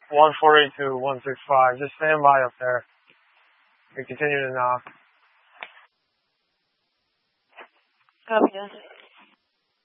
1482 165. Just stand by up there. We continue to knock. Copy that.